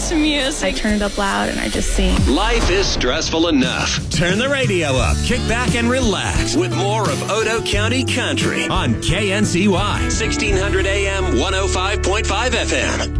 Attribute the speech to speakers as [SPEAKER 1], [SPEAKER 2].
[SPEAKER 1] to music. I turn it up loud and I just sing.
[SPEAKER 2] Life is stressful enough. Turn the radio up, kick back, and relax with more of Odo County Country on KNCY 1600 AM, 105.5 FM.